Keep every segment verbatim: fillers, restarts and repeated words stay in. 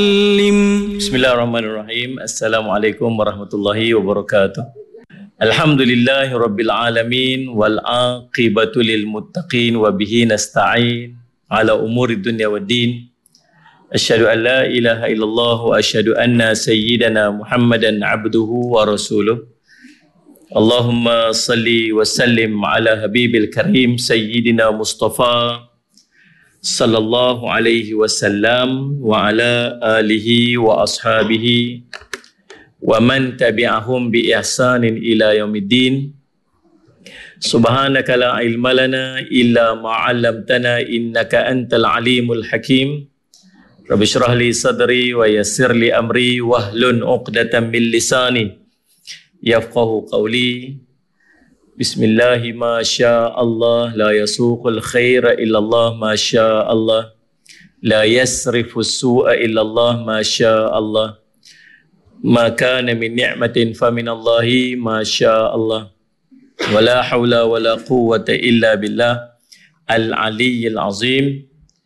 Bismillahirrahmanirrahim. Assalamualaikum warahmatullahi wabarakatuh. Alhamdulillahi rabbil alamin wal aqibatu lil muttaqin wa bihi nasta'in ala umuri dunya waddin. Asyhadu an la ilaha illallah wa asyhadu anna sayyidana Muhammadan abduhu wa rasuluh. Allahumma salli wa sallim ala habibil karim sayyidina Mustafa sallallahu alaihi wasallam wa ala alihi wa ashabihi wa man tabi'ahum bi ihsanin ila yaumiddin. Subhanaka la ilma lana illa ma 'allamtana innaka antal alimul hakim. Rabbi shrah li sadri wa yassir li amri wahlun 'uqdatam min lisani yafqahu qawli. Bismillahi ma sya Allah la yasuqul khaira illallah ma sya Allah la yasrifu su'a illallah ma sya Allah ma kana min ni'matin fa min Allahi ma sya Allah wa la hawla wa la quwwata illa billah al-aliyyil azim.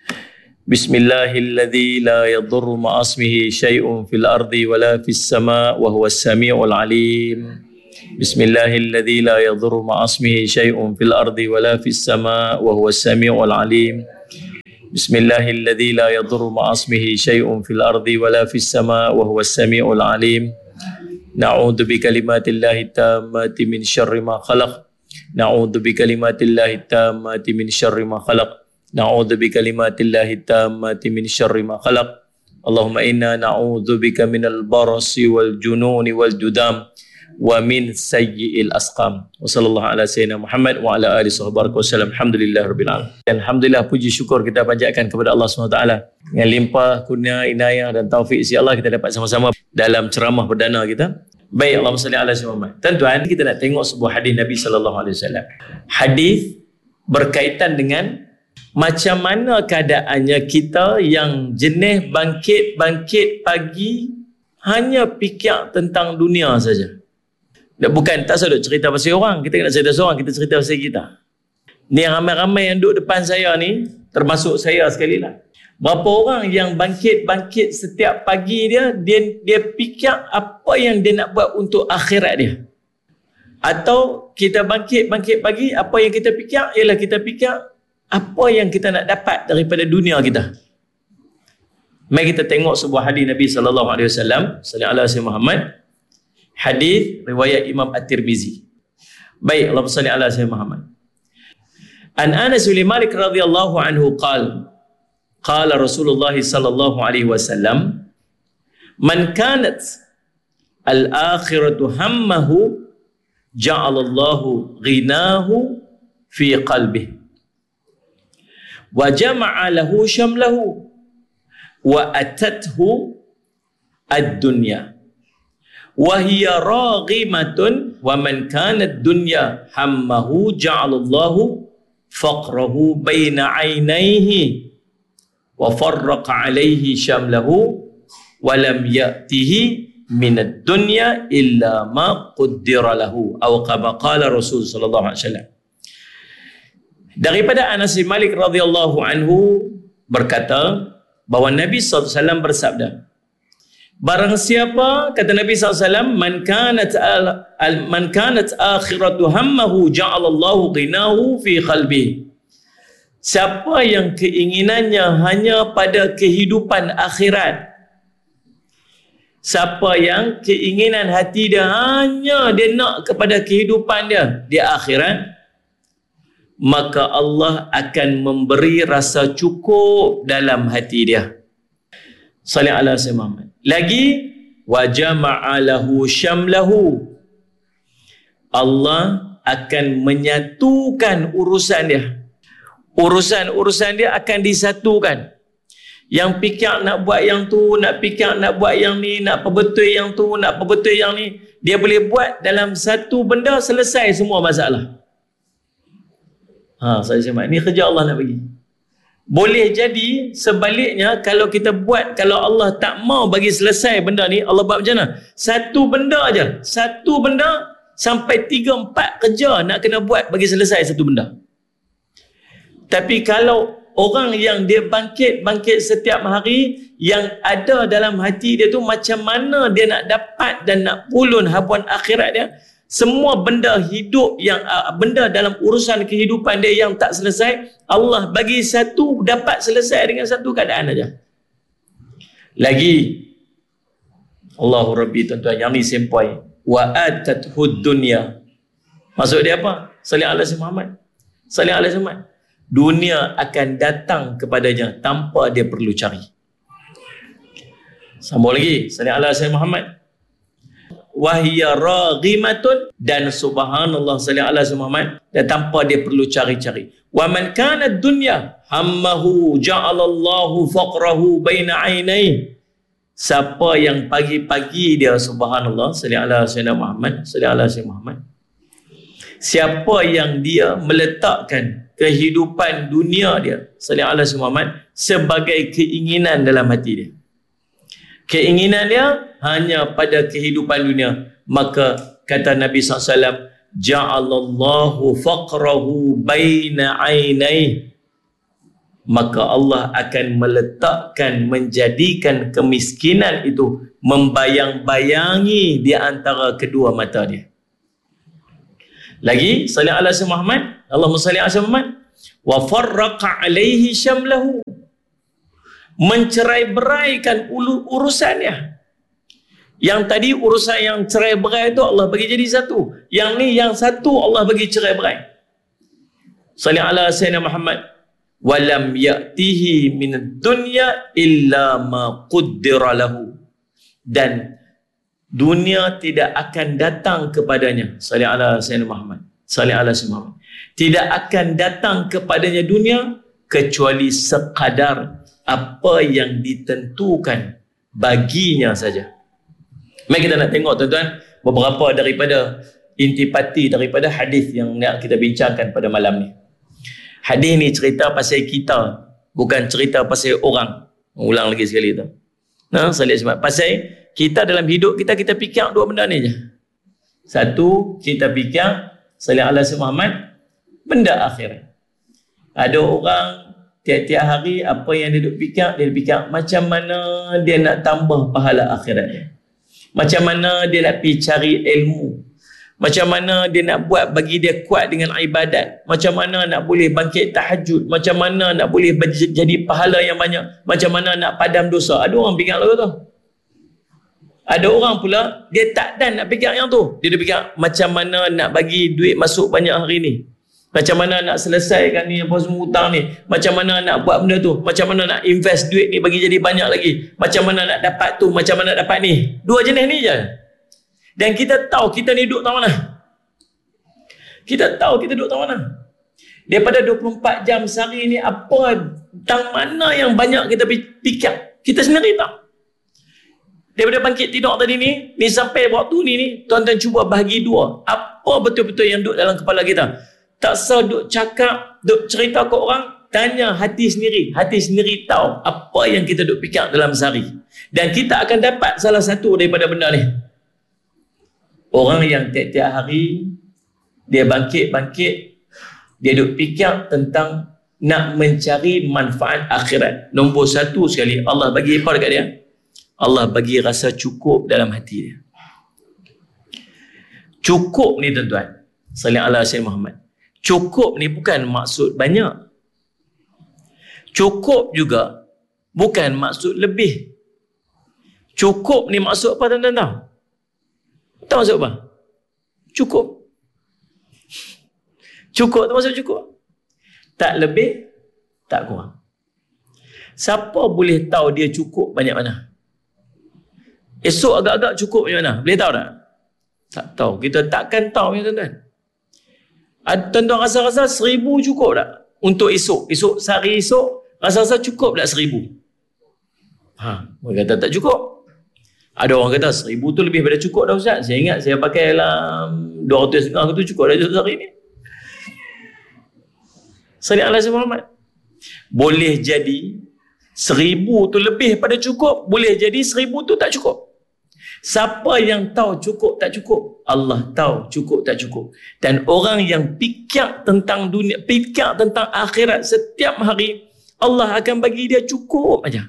Bismillahilladzi la yadurru ma asmihi syai'un fil ardi wa la fis sama' wa huwas sami'ul alim. Bismillahilladzi la yadhurru ma asmihi syai'un fil ardi wala fis sama' wa huwas sami'ul alim. Bismillahilladzi la yadhurru ma asmihi syai'un fil ardi wala fis sama' wa huwas sami'ul alim. Na'udzu bi kalimatillahi tammati min syarri ma khalaq. Na'udzu bi kalimatillahi tammati min syarri ma khalaq. Na'udzu bi kalimatillahi tammati min syarri ma khalaq. Allahumma inna na'udzu bika minal barasi wal jununi wal judam wa min sayyi'il asqam. Wa sallallahu ala sayyidina Muhammad wa ala alihi sahbihi wasallam. Alhamdulillah rabbil alamin. Dan alhamdulillah, puji syukur kita panjatkan kepada Allah subhanahu wa taala dengan limpah kurnia, inayah dan taufik si Allah, kita dapat sama-sama dalam ceramah perdana kita. Baik, Allahumma salli ala sayyidina Muhammad. Tuan-tuan, kita nak tengok sebuah hadis Nabi sallallahu alaihi wasallam. Hadis berkaitan dengan macam mana keadaannya kita yang jenis bangkit-bangkit pagi hanya fikir tentang dunia saja. Bukan, tak usah duk cerita pasal orang. Kita kena cerita seorang, kita cerita pasal kita. Ni yang ramai-ramai yang duduk depan saya ni, termasuk saya sekali lah. Berapa orang yang bangkit-bangkit setiap pagi dia, dia dia fikir apa yang dia nak buat untuk akhirat dia. Atau kita bangkit-bangkit pagi, apa yang kita fikir ialah kita fikir apa yang kita nak dapat daripada dunia kita. Mari kita tengok sebuah hadis Nabi sallallahu alaihi wasallam, sallallahu alaihi Muhammad. Hadis riwayat Imam At-Tirmizi. Baik, Allahumma salli ala sayyidina Muhammad. An Anas bin Malik radhiyallahu anhu qala qala Rasulullah sallallahu alaihi wasallam, man kanat al-akhiratu hammahu ja'ala Allahu ghinahu fi qalbihi wa jama'a lahu shamlahu wa atathu ad-dunya wa hiya raghimatun wa man kanat dunya hammahu ja'alallahu faqrahu baina 'ainaihi wa farraqa 'alaihi shamlahu wa lam ya'tihi min ad-dunya illa ma qaddara lahu aw kama qala Rasul sallallahu alaihi wasallam. Daripada Anas bin Malik radhiyallahu anhu berkata bahawa Nabi sallallahu alaihi wasallam bersabda, barang siapa, kata Nabi sallallahu alaihi wasallam, man kanat al, al, man kanat akhiratu hammahu ja'alallahu ghinahu fi qalbi. Siapa yang keinginannya hanya pada kehidupan akhirat, siapa yang keinginan hati dia hanya dia nak kepada kehidupan dia di akhirat, maka Allah akan memberi rasa cukup dalam hati dia. Sallallahu alaihi wasallam. Lagi, wa jama'a lahu syamlahu. Allah akan menyatukan urusan dia. Urusan-urusan dia akan disatukan. Yang fikir nak buat yang tu, nak fikir nak buat yang ni, nak perbetul yang tu, nak perbetul yang ni, dia boleh buat dalam satu benda, selesai semua masalah. Ha, saya cakap, ni kerja Allah nak bagi. Boleh jadi sebaliknya, kalau kita buat, kalau Allah tak mau bagi selesai benda ni, Allah buat macam mana? Satu benda aja, satu benda sampai tiga empat kerja nak kena buat bagi selesai satu benda. Tapi kalau orang yang dia bangkit-bangkit setiap hari, yang ada dalam hati dia tu macam mana dia nak dapat dan nak pulun habuan akhirat dia. Semua benda hidup yang uh, benda dalam urusan kehidupan dia yang tak selesai, Allah bagi satu dapat selesai dengan satu keadaan aja. Lagi Allahu Rabbi, tuan-tuan, yang ni sempoi. Wa atathud dunya. Maksud dia apa? Salih ala si Muhammad. Salih ala si Muhammad. Dunia akan datang kepadanya tanpa dia perlu cari. Sambung lagi. Salih ala si Muhammad. Wahiyya raghimatun, dan subhanallah, salih ala si Muhammad, dan tanpa dia perlu cari-cari. Wa man kana dunya hammahu ja'alallahu faqrahu baina ainai. Siapa yang pagi-pagi dia, subhanallah, salih ala sayyidina Muhammad, salih ala sayyidina Muhammad, siapa yang dia meletakkan kehidupan dunia dia, salih ala sayyidina Muhammad, sebagai keinginan dalam hati dia, keinginan dia hanya pada kehidupan dunia, maka kata Nabi sallallahu alaihi wasallam, ja'alallahu faqrahu baina ainai, maka Allah akan meletakkan, menjadikan kemiskinan itu membayang-bayangi di antara kedua mata dia. Lagi, salli ala sayyidina Muhammad, Allahumma salli ala sayyidina Muhammad, wa farraqa alaihi syamlahu, mencerai-beraikan urusannya. Yang tadi urusan yang cerai-berai itu Allah bagi jadi satu. Yang ni yang satu Allah bagi cerai-berai. Salli ala sayyidina Muhammad. Walam ya'tihi minad dunya illa ma quddira lahu, dan dunia tidak akan datang kepadanya, salli ala sayyidina Muhammad, salli ala sayyidina Muhammad, tidak akan datang kepadanya dunia kecuali sekadar apa yang ditentukan baginya saja. Mari kita nak tengok, tuan-tuan, beberapa daripada intipati daripada hadis yang nak kita bincangkan pada malam ni. Hadis ni cerita pasal kita, bukan cerita pasal orang. Ulang lagi sekali tu. Nah, saya lihat sebab pasal kita dalam hidup kita, kita fikir dua benda ni je. Satu, kita fikir salih ala sayyidina Muhammad, benda akhirat. Ada orang tiap-tiap hari apa yang dia duk fikir, dia fikir macam mana dia nak tambah pahala akhirat dia. Macam mana dia nak pergi cari ilmu. Macam mana dia nak buat bagi dia kuat dengan ibadat. Macam mana nak boleh bangkit tahajud. Macam mana nak boleh jadi pahala yang banyak. Macam mana nak padam dosa. Ada orang fikir lagu tu. Ada orang pula, dia tak dan nak fikir yang tu. Dia fikir macam mana nak bagi duit masuk banyak hari ni. Macam mana nak selesaikan ni apa semua hutang ni. Macam mana nak buat benda tu. Macam mana nak invest duit ni bagi jadi banyak lagi. Macam mana nak dapat tu. Macam mana nak dapat ni. Dua jenis ni je. Dan kita tahu kita ni duduk tak mana. Kita tahu kita duduk tak mana. Daripada dua puluh empat jam sehari ni, apa tang mana yang banyak kita fikir. Kita sendiri tak. Daripada bangkit tidur tadi ni, ni sampai waktu ni ni, tuan-tuan cuba bahagi dua. Apa betul-betul yang duduk dalam kepala kita. Tak sah duduk cakap, duduk cerita ke orang, tanya hati sendiri. Hati sendiri tahu apa yang kita duduk fikir dalam sehari. Dan kita akan dapat salah satu daripada benda ni. Orang yang tiap-tiap hari dia bangkit-bangkit, dia duk fikir tentang nak mencari manfaat akhirat. Nombor satu sekali, Allah bagi apa dekat dia? Allah bagi rasa cukup dalam hati dia. Cukup ni, tuan-tuan, salli ala sayyidina Muhammad, cukup ni bukan maksud banyak. Cukup juga bukan maksud lebih. Cukup ni maksud apa, tuan-tuan tahu? Tahu maksud apa? Cukup. Cukup tu maksud cukup. Tak lebih, tak kurang. Siapa boleh tahu dia cukup banyak mana? Esok agak-agak cukup banyak mana? Boleh tahu tak? Tak tahu. Kita takkan tahu, ya tuan-tuan. Tuan-tuan rasa-rasa seribu cukup tak? Untuk esok. Esok, sehari esok, rasa-rasa cukup tak seribu? Ha, mereka kata tak cukup. Ada orang kata seribu tu lebih pada cukup dah Ustaz. Saya ingat saya pakai dalam dua ratus setengah tu cukup dah hari ni. Salli ala sayyidina Muhammad. Boleh jadi seribu tu lebih pada cukup. Boleh jadi seribu tu tak cukup. Siapa yang tahu cukup tak cukup? Allah tahu cukup tak cukup. Dan orang yang fikir tentang dunia, fikir tentang akhirat setiap hari, Allah akan bagi dia cukup aja.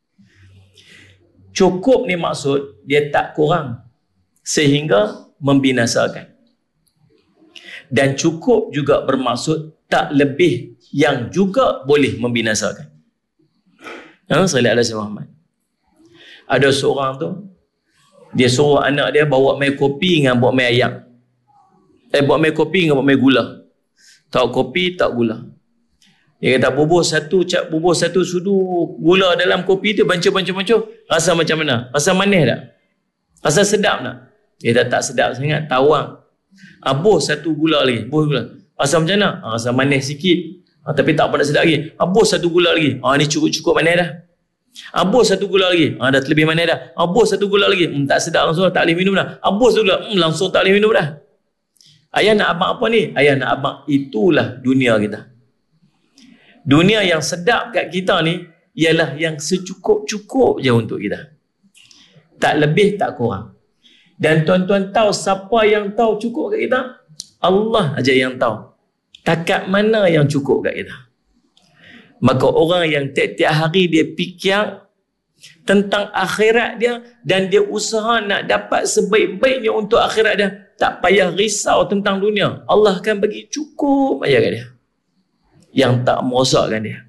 Cukup ni maksud dia tak kurang sehingga membinasakan. Dan cukup juga bermaksud tak lebih yang juga boleh membinasakan. Ha, sallallahu alaihi Muhammad. Ada seorang tu, dia suruh anak dia bawa mai kopi dengan bawa mai ayam. Eh, bawa mai kopi dengan bawa mai gula. Tak kopi, tak gula. Dia kata bubuh satu, cak bubuh satu sudu gula dalam kopi tu, bancuh-bancuh-bancuh. Rasa macam mana? Rasa manis tak? Rasa sedap tak? Dia kata tak sedap sangat, tawang. Abuh satu gula lagi, buh gula. Rasa macam mana? Ha, rasa manis sikit. Ha, tapi tak apa nak sedap lagi. Abuh satu gula lagi. Ha, ni cukup-cukup manis dah. Abuh satu gula lagi. Ha, dah lebih manis dah. Abuh satu gula lagi. Hmm, tak sedap langsung, tak boleh minum dah. Abuh satu gula. Hmm, langsung tak boleh minum dah. Ayah nak abang apa ni? Ayah nak abang, itulah dunia kita. Dunia yang sedap kat kita ni ialah yang secukup-cukup je untuk kita. Tak lebih, tak kurang. Dan tuan-tuan tahu siapa yang tahu cukup kat kita? Allah aja yang tahu. Takat mana yang cukup kat kita. Maka orang yang tiap-tiap hari dia fikir tentang akhirat dia dan dia usaha nak dapat sebaik-baiknya untuk akhirat dia, tak payah risau tentang dunia. Allah akan bagi cukup aja kat dia. Yang tak merosakkan dia.